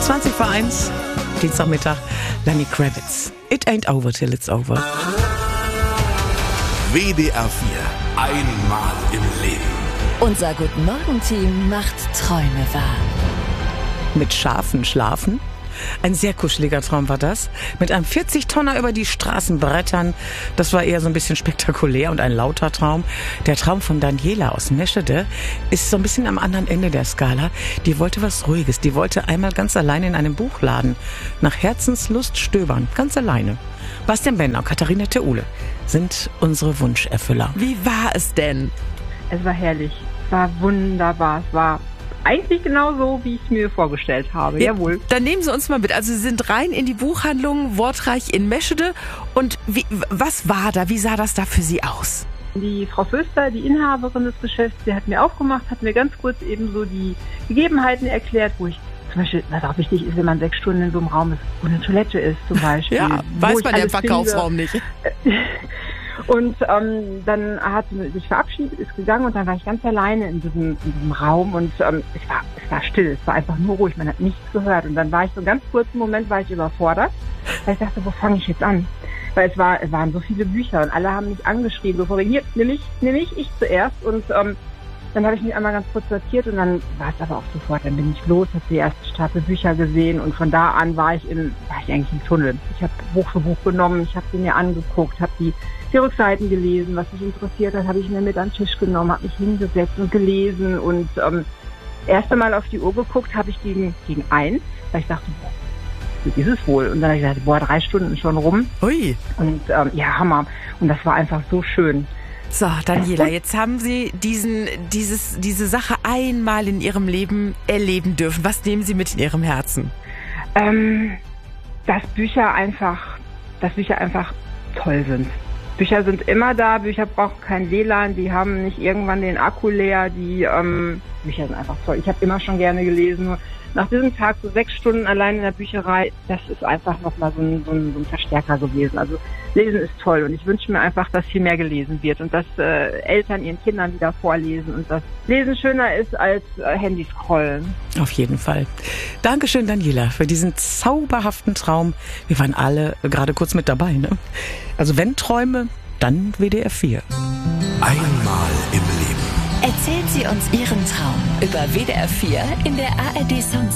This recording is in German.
20:01, Dienstagmittag, Lenny Kravitz. It ain't over till it's over. WDR 4, einmal im Leben. Unser Guten-Morgen-Team macht Träume wahr. Mit Schafen schlafen? Ein sehr kuscheliger Traum war das. Mit einem 40-Tonner über die Straßen brettern. Das war eher so ein bisschen spektakulär und ein lauter Traum. Der Traum von Daniela aus Meschede ist so ein bisschen am anderen Ende der Skala. Die wollte was Ruhiges. Die wollte einmal ganz alleine in einem Buchladen nach Herzenslust stöbern. Ganz alleine. Bastian Benner und Katharina Theule sind unsere Wunscherfüller. Wie war es denn? Es war herrlich. Es war wunderbar. Es war eigentlich genau so, wie ich es mir vorgestellt habe. Ja, Jawohl. Dann nehmen Sie uns mal mit. Also Sie sind rein in die Buchhandlung Wortreich in Meschede. Und was war da? Wie sah das da für Sie aus? Die Frau Föster, die Inhaberin des Geschäfts, die hat mir aufgemacht, hat mir ganz kurz eben so die Gegebenheiten erklärt, wo ich zum Beispiel, was auch wichtig ist, wenn man 6 Stunden in so einem Raum ist, wo eine Toilette ist zum Beispiel. Ja, weiß man ja im Verkaufsraum nicht. Und dann hat sie sich verabschiedet, ist gegangen und dann war ich ganz alleine in diesem Raum und es war still, es war einfach nur ruhig, man hat nichts gehört. Und dann war ich so einen ganz kurzen Moment war ich überfordert, weil ich dachte, wo fange ich jetzt an? Weil es waren so viele Bücher und alle haben mich angeschrieben, so vorhin, hier, nimm ich zuerst und dann habe ich mich einmal ganz kurz sortiert und dann war es aber auch sofort, dann bin ich los, habe die erste Stapel Bücher gesehen und von da an war ich eigentlich im Tunnel. Ich habe Buch für Buch genommen, ich habe sie mir angeguckt, habe die Rückseiten gelesen, was mich interessiert hat, habe ich mir mit an den Tisch genommen, habe mich hingesetzt und gelesen und erst einmal auf die Uhr geguckt, habe ich gegen 1, weil ich dachte, wie ist es wohl? Und dann habe ich gesagt, 3 Stunden schon rum. Ui. Und ja, Hammer. Und das war einfach so schön. So, Daniela, jetzt haben Sie diese Sache einmal in Ihrem Leben erleben dürfen. Was nehmen Sie mit in Ihrem Herzen? Dass Bücher einfach toll sind. Bücher sind immer da, Bücher brauchen kein WLAN, die haben nicht irgendwann den Akku leer, Bücher sind einfach toll. Ich habe immer schon gerne gelesen. Nur nach diesem Tag so 6 Stunden allein in der Bücherei, das ist einfach nochmal so ein Verstärker gewesen. Also Lesen ist toll und ich wünsche mir einfach, dass viel mehr gelesen wird und dass Eltern ihren Kindern wieder vorlesen und dass Lesen schöner ist als Handyscrollen. Auf jeden Fall. Dankeschön, Daniela, für diesen zauberhaften Traum. Wir waren alle gerade kurz mit dabei, ne? Also wenn Träume, dann WDR 4. Einmal im Leben. Erzählen Sie uns Ihren Traum über WDR 4 in der ARD Sound